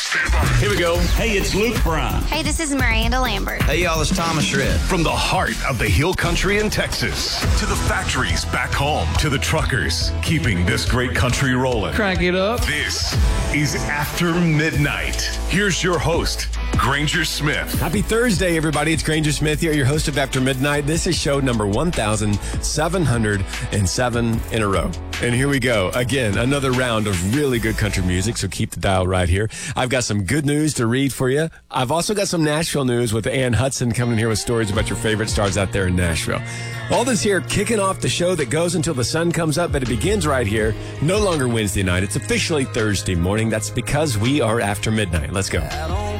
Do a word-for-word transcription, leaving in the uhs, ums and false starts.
Here we go. Hey, it's Luke Brown. Hey, this is Miranda Lambert. Hey, y'all, it's Thomas Shred. From the heart of the Hill Country in Texas to the factories back home to the truckers keeping this great country rolling. Crank it up. This is After Midnight. Here's your host, Granger Smith. Happy Thursday, everybody. It's Granger Smith here, your host of After Midnight. This is show number one thousand seven hundred seven in a row. And here we go. Again, another round of really good country music, so keep the dial right here. I've got some good news to read for you. I've also got some Nashville news with Ann Hudson coming here with stories about your favorite stars out there in Nashville. All this here kicking off the show that goes until the sun comes up, but it begins right here. No longer Wednesday night. It's officially Thursday morning. That's because we are After Midnight. Let's go.